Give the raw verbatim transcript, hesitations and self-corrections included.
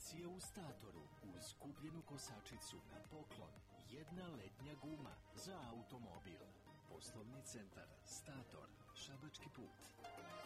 Akcija u Statoru uz kupljenu kosačicu na poklon. Jedna letnja guma za automobil. Poslovni centar Stator, Šabački put.